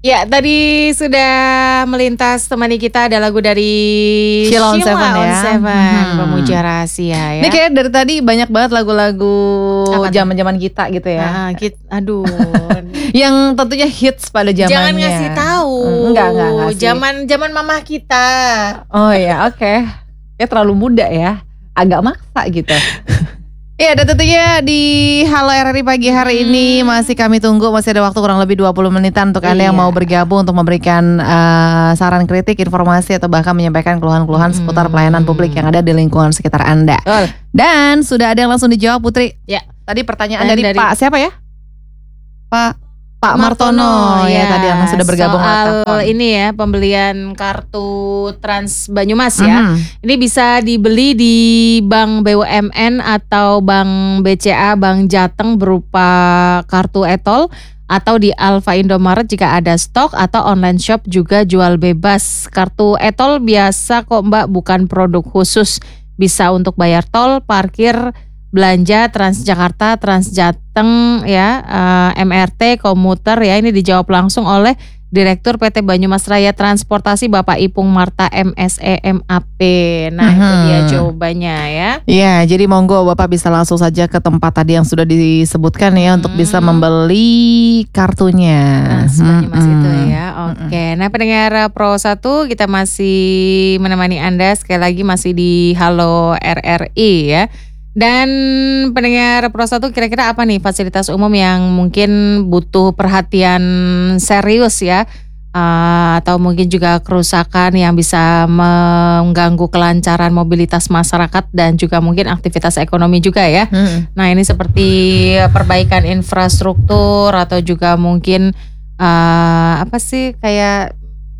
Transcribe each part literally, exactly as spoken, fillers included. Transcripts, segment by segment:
Ya, tadi sudah melintas temani kita ada lagu dari Sheila on Sheila Seven on ya. Seven, Hmm. Pemuja Rahasia ya. Ini kayak dari tadi banyak banget lagu-lagu Apa tuh? zaman-zaman kita gitu ya. Ah, kit- aduh. Yang tentunya hits pada zamannya. Jangan ngasih tahu. Hmm, Enggak, enggak ngasih. Zaman zaman mamah kita. Oh ya, oke. Ya terlalu muda ya. Agak maksa gitu. Ya, dan tentunya di Halo R R I pagi hari ini masih kami tunggu, masih ada waktu kurang lebih dua puluh menitan untuk Anda yang Iya. mau bergabung untuk memberikan uh, saran, kritik, informasi atau bahkan menyampaikan keluhan-keluhan seputar pelayanan publik yang ada di lingkungan sekitar Anda. Betul. Dan sudah ada yang langsung dijawab, Putri. Ya. Tadi pertanyaan Dan dari, dari- Pak siapa ya? Pak Pak Martono, ya, tadi yang sudah bergabung lewat soal telepon. ini ya, pembelian kartu Trans Banyumas ya. Mhm. Ini bisa dibeli di Bank B U M N atau Bank B C A, Bank Jateng berupa kartu e-tol atau di Alfa Indomaret jika ada stok, atau online shop juga jual bebas. Kartu e-tol biasa kok Mbak, bukan produk khusus. Bisa untuk bayar tol, parkir, belanja, Transjakarta, Transjateng ya, eh, M R T, komuter ya. Ini dijawab langsung oleh Direktur P T Banyumas Raya Transportasi Bapak Ipung Marta M S E M A P. Nah, itu Mhm. dia jawabannya ya. Ya, jadi monggo Bapak bisa langsung saja ke tempat tadi yang sudah disebutkan ya, untuk bisa Hmm. membeli kartunya. Trans Banyumas Mm-mm. itu ya. Oke. Nah, pendengar Pro satu, kita masih menemani Anda sekali lagi masih di Halo R R I ya. Dan pendengar Pro satu, kira-kira apa nih fasilitas umum yang mungkin butuh perhatian serius ya, Uh, atau mungkin juga kerusakan yang bisa mengganggu kelancaran mobilitas masyarakat dan juga mungkin aktivitas ekonomi juga ya. Mm. Nah, ini seperti perbaikan infrastruktur atau juga mungkin uh, apa sih kayak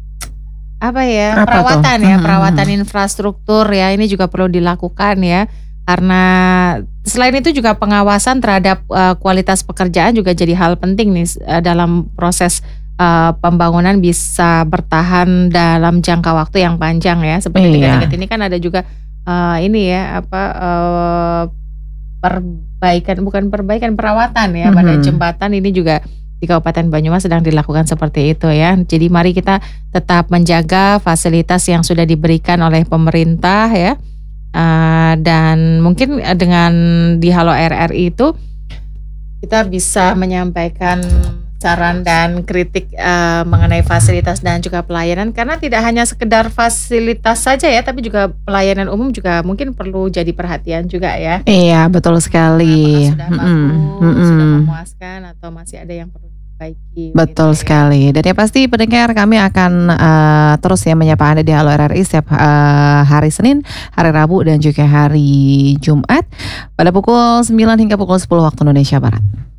apa ya, Apa tuh? perawatan ya, Mhm. perawatan infrastruktur ya, ini juga perlu dilakukan ya. Karena selain itu juga pengawasan terhadap uh, kualitas pekerjaan juga jadi hal penting nih uh, dalam proses uh, pembangunan bisa bertahan dalam jangka waktu yang panjang ya. Seperti Iya. tiga-tiga ini kan ada juga uh, ini ya apa uh, perbaikan, bukan perbaikan, perawatan ya pada Mhm. jembatan. Ini juga di Kabupaten Banyumas sedang dilakukan seperti itu ya. Jadi mari kita tetap menjaga fasilitas yang sudah diberikan oleh pemerintah ya. Uh, dan mungkin dengan di Halo R R I itu kita bisa menyampaikan saran dan kritik uh, mengenai fasilitas dan juga pelayanan, karena tidak hanya sekedar fasilitas saja ya, tapi juga pelayanan umum juga mungkin perlu jadi perhatian juga ya. Iya, betul sekali. Apakah sudah Mm-mm. bagus, Mm-mm. sudah memuaskan, atau masih ada yang perlu diperbaiki. Betul gitu ya. sekali. Dan ya pasti pendengar, kami akan uh, terus ya menyapa Anda di Halo R R I setiap uh, hari Senin, hari Rabu dan juga hari Jumat pada pukul sembilan hingga pukul sepuluh waktu Indonesia Barat.